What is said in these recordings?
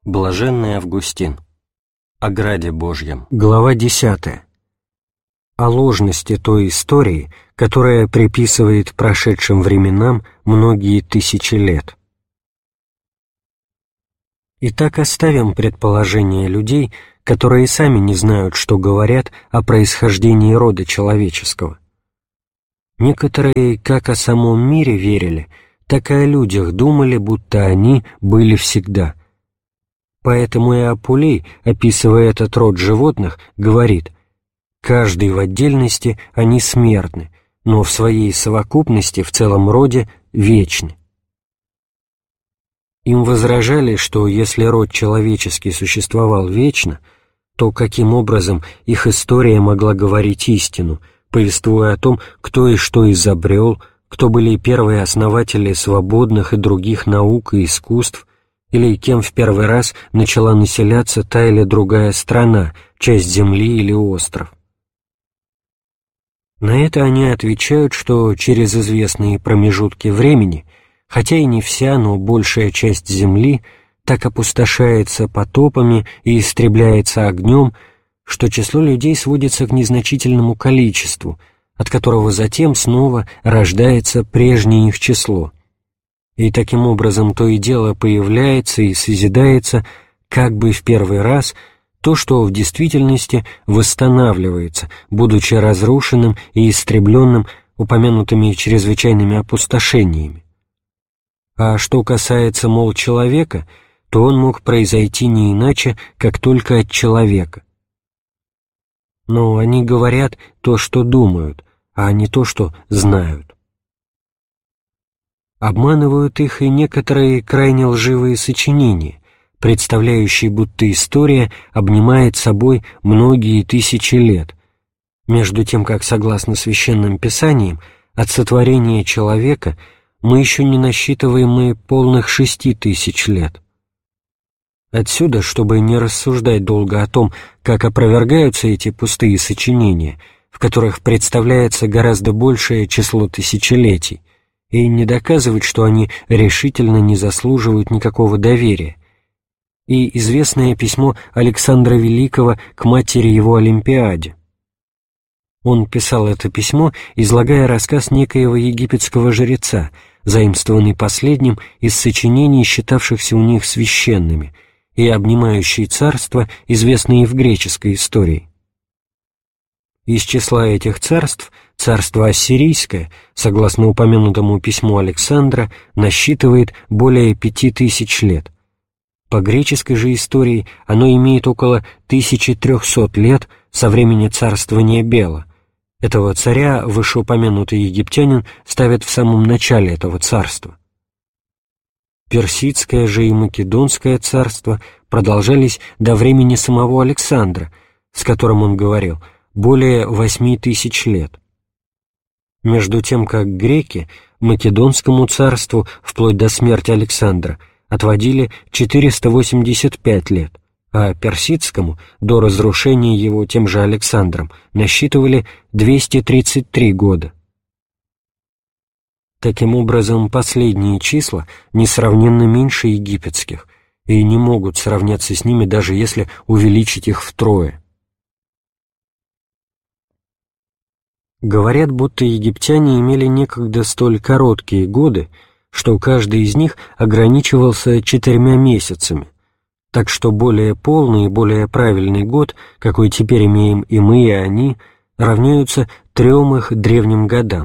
Блаженный Августин. О Граде Божьем. Глава 10. О ложности той истории, которая приписывает прошедшим временам многие тысячи лет. Итак, оставим предположения людей, которые сами не знают, что говорят о происхождении рода человеческого. Некоторые как о самом мире верили, так и о людях думали, будто они были всегда. Поэтому и Апулей, описывая этот род животных, говорит: «Каждый в отдельности они смертны, но в своей совокупности в целом роде вечны». Им возражали, что если род человеческий существовал вечно, то каким образом их история могла говорить истину, повествуя о том, кто и что изобрел, кто были первые основатели свободных и других наук и искусств, или кем в первый раз начала населяться та или другая страна, часть земли или остров. На это они отвечают, что через известные промежутки времени, хотя и не вся, но большая часть земли так опустошается потопами и истребляется огнем, что число людей сводится к незначительному количеству, от которого затем снова рождается прежнее их число. И таким образом то и дело появляется и созидается, как бы в первый раз, то, что в действительности восстанавливается, будучи разрушенным и истребленным упомянутыми чрезвычайными опустошениями. А что касается, мол, человека, то он мог произойти не иначе, как только от человека. Но они говорят то, что думают, а не то, что знают. Обманывают их и некоторые крайне лживые сочинения, представляющие, будто история обнимает собой многие тысячи лет, между тем как, согласно священным писаниям, от сотворения человека мы еще не насчитываем и полных 6000 лет. Отсюда, чтобы не рассуждать долго о том, как опровергаются эти пустые сочинения, в которых представляется гораздо большее число тысячелетий, и не доказывать, что они решительно не заслуживают никакого доверия, и известное письмо Александра Великого к матери его Олимпиаде. Он писал это письмо, излагая рассказ некоего египетского жреца, заимствованный последним из сочинений, считавшихся у них священными, и обнимающий царства, известные в греческой истории. Из числа этих царств царство Ассирийское, согласно упомянутому письму Александра, насчитывает более 5000 лет. По греческой же истории оно имеет около 1300 лет со времени царствования Бела. Этого царя вышеупомянутый египтянин ставит в самом начале этого царства. Персидское же и Македонское царство продолжались до времени самого Александра, с которым он говорил, более 8000 лет. Между тем, как греки Македонскому царству вплоть до смерти Александра отводили 485 лет, а персидскому до разрушения его тем же Александром насчитывали 233 года. Таким образом, последние числа несравненно меньше египетских и не могут сравняться с ними, даже если увеличить их втрое. Говорят, будто египтяне имели некогда столь короткие годы, что каждый из них ограничивался 4 месяцами, так что более полный и более правильный год, какой теперь имеем и мы, и они, равняются 3 их древним годам.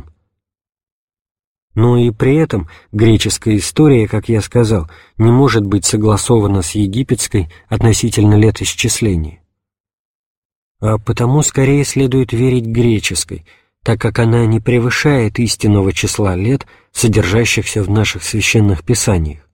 Но и при этом греческая история, как я сказал, не может быть согласована с египетской относительно летоисчисления. А потому скорее следует верить греческой, так как она не превышает истинного числа лет, содержащихся в наших священных писаниях.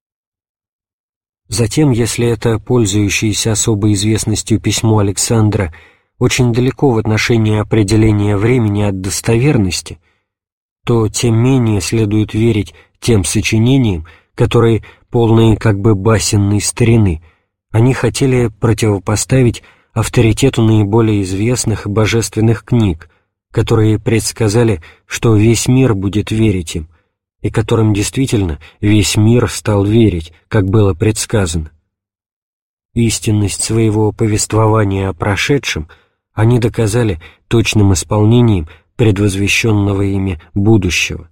Затем, если это пользующееся особой известностью письмо Александра очень далеко в отношении определения времени от достоверности, то тем менее следует верить тем сочинениям, которые, полные как бы басенной старины, они хотели противопоставить авторитету наиболее известных и божественных книг, которые предсказали, что весь мир будет верить им, и которым действительно весь мир стал верить, как было предсказано. Истинность своего повествования о прошедшем они доказали точным исполнением предвозвещенного ими будущего.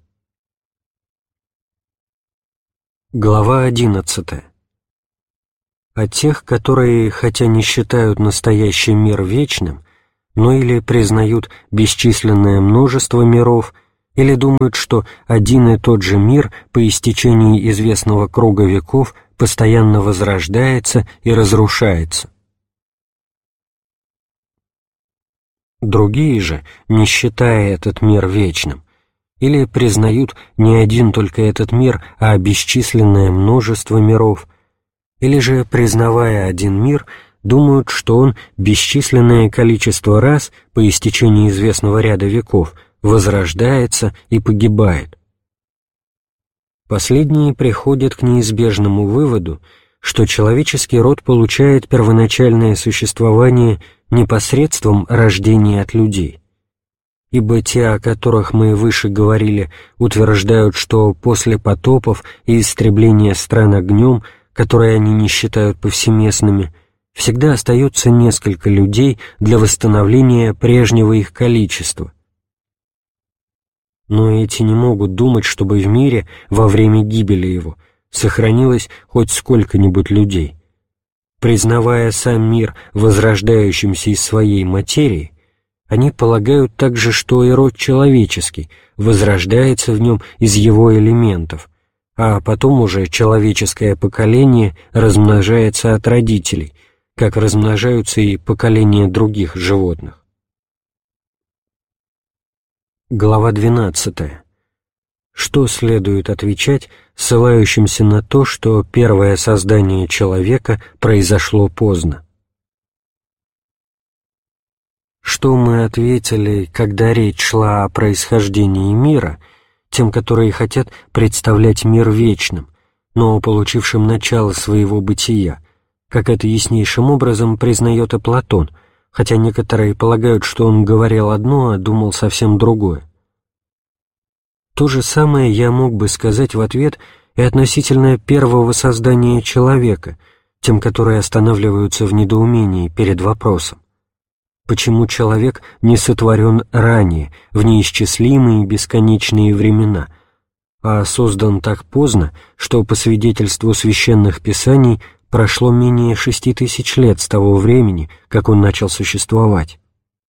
Глава 11. О тех, которые, хотя не считают настоящий мир вечным, но или признают бесчисленное множество миров, или думают, что один и тот же мир по истечении известного круга веков постоянно возрождается и разрушается. Другие же, не считая этот мир вечным, или признают не один только этот мир, а бесчисленное множество миров, или же, признавая один мир, думают, что он бесчисленное количество раз по истечении известного ряда веков возрождается и погибает. Последние приходят к неизбежному выводу, что человеческий род получает первоначальное существование не посредством рождения от людей, ибо те, о которых мы выше говорили, утверждают, что после потопов и истребления стран огнем, которые они не считают повсеместными, всегда остается несколько людей для восстановления прежнего их количества. Но эти не могут думать, чтобы в мире во время гибели его сохранилось хоть сколько-нибудь людей. Признавая сам мир возрождающимся из своей материи, они полагают также, что и род человеческий возрождается в нем из его элементов, а потом уже человеческое поколение размножается от родителей, как размножаются и поколения других животных. Глава 12. Что следует отвечать ссылающимся на то, что первое создание человека произошло поздно? Что мы ответили, когда речь шла о происхождении мира, тем, которые хотят представлять мир вечным, но получившим начало своего бытия, как это яснейшим образом признает и Платон, хотя некоторые полагают, что он говорил одно, а думал совсем другое. То же самое я мог бы сказать в ответ и относительно первого создания человека, тем, которые останавливаются в недоумении перед вопросом: почему человек не сотворен ранее, в неисчислимые бесконечные времена, а создан так поздно, что, по свидетельству священных писаний, прошло менее 6000 лет с того времени, как он начал существовать?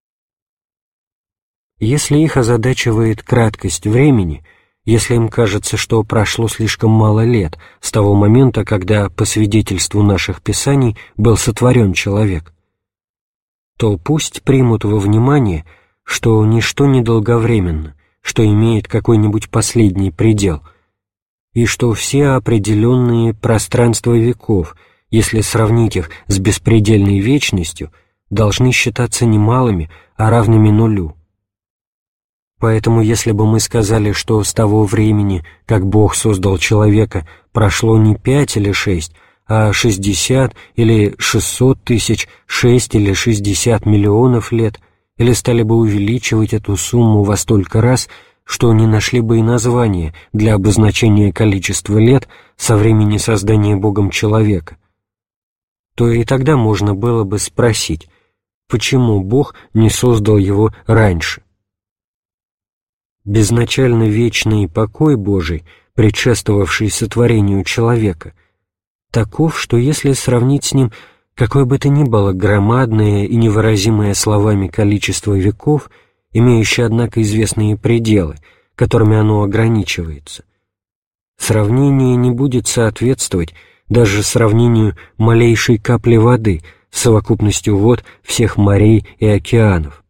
Если их озадачивает краткость времени, если им кажется, что прошло слишком мало лет с того момента, когда, по свидетельству наших писаний, был сотворен человек, то пусть примут во внимание, что ничто не долговременно, что имеет какой-нибудь последний предел, и что все определенные пространства веков, если сравнить их с беспредельной вечностью, должны считаться не малыми, а равными нулю. Поэтому если бы мы сказали, что с того времени, как Бог создал человека, прошло не 5 или 6, а 60 или 600 тысяч, 6 или 60 миллионов лет, или стали бы увеличивать эту сумму во столько раз, что не нашли бы и названия для обозначения количества лет со времени создания Богом человека, то и тогда можно было бы спросить, почему Бог не создал его раньше. Безначально вечный покой Божий, предшествовавший сотворению человека, таков, что если сравнить с ним какое бы то ни было громадное и невыразимое словами количество веков, имеющее, однако, известные пределы, которыми оно ограничивается, сравнение не будет соответствовать даже сравнению малейшей капли воды с совокупностью вод всех морей и океанов.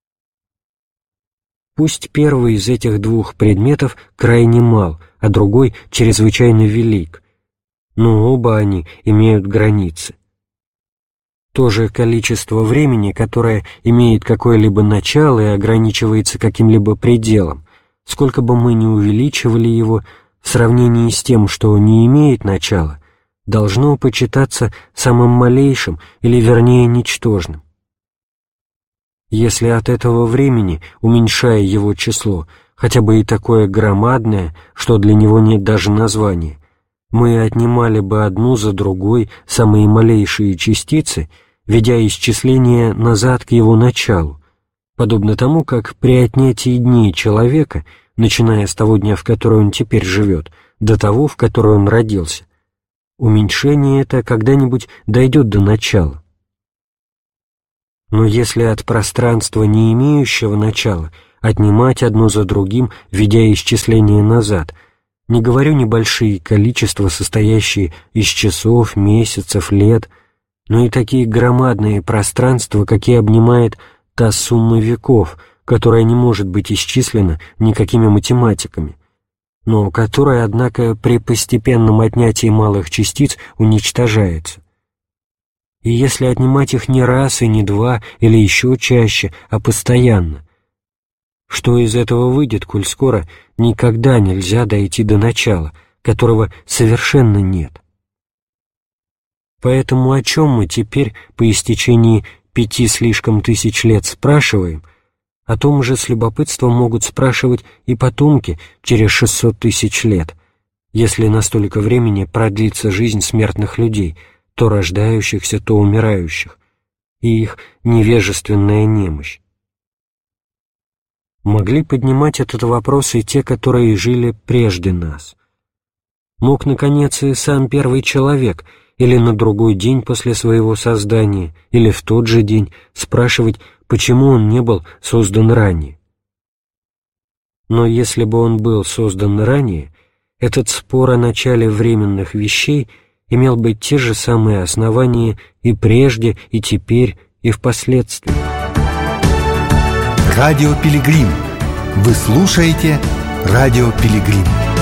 Пусть первый из этих двух предметов крайне мал, а другой чрезвычайно велик, но оба они имеют границы. То же количество времени, которое имеет какое-либо начало и ограничивается каким-либо пределом, сколько бы мы ни увеличивали его, в сравнении с тем, что не имеет начала, должно почитаться самым малейшим или, вернее, ничтожным. Если от этого времени, уменьшая его число, хотя бы и такое громадное, что для него нет даже названия, мы отнимали бы одну за другой самые малейшие частицы, ведя исчисление назад к его началу, подобно тому, как при отнятии дней человека, начиная с того дня, в который он теперь живет, до того, в который он родился, уменьшение это когда-нибудь дойдет до начала. Но если от пространства, не имеющего начала, отнимать одно за другим, ведя исчисление назад, не говорю небольшие количества, состоящие из часов, месяцев, лет, но и такие громадные пространства, какие обнимает та сумма веков, которая не может быть исчислена никакими математиками, но которая, однако, при постепенном отнятии малых частиц уничтожается. И если отнимать их не раз и не два, или еще чаще, а постоянно, что из этого выйдет, коль скоро никогда нельзя дойти до начала, которого совершенно нет? Поэтому о чем мы теперь, по истечении 5 слишком тысяч лет, спрашиваем, о том же с любопытством могут спрашивать и потомки через 600 тысяч лет, если на столько времени продлится жизнь смертных людей, то рождающихся, то умирающих, и их невежественная немощь. Могли поднимать этот вопрос и те, которые жили прежде нас. Мог, наконец, и сам первый человек или на другой день после своего создания, или в тот же день спрашивать, почему он не был создан ранее. Но если бы он был создан ранее, этот спор о начале временных вещей имел бы те же самые основания и прежде, и теперь, и впоследствии. Радио Пилигрим. Вы слушаете Радио Пилигрим.